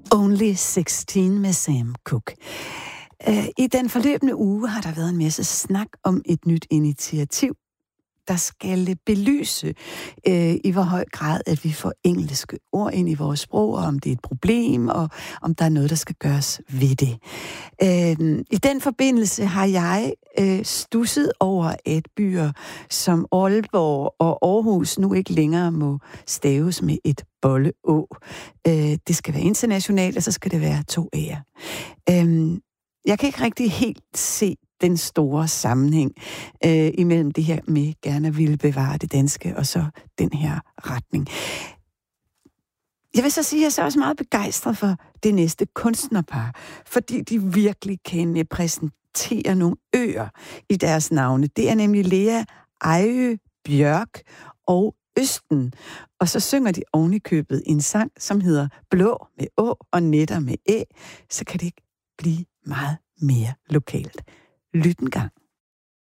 Only 16 med Sam Cooke. I den forløbende uge har der været en masse snak om et nyt initiativ, der skal belyse i hvor høj grad, at vi får engelske ord ind i vores sprog, og om det er et problem, og om der er noget, der skal gøres ved det. I den forbindelse har jeg stusset over, at byer som Aalborg og Aarhus nu ikke længere må staves med et bolle-å. Det skal være internationalt, og så skal det være 2 æ'er. Jeg kan ikke rigtig helt se den store sammenhæng imellem det her med gerne at ville bevare det danske, og så den her retning. Jeg vil så sige, at jeg er så også meget begejstret for det næste kunstnerpar, fordi de virkelig kan præsentere nogle øer i deres navne. Det er nemlig Lea Ejø Bjørk og Østen. Og så synger de oven i købet en sang, som hedder Blå med Å og Netter med Æ. Så kan det ikke blive meget mere lokalt. Lyt en gang.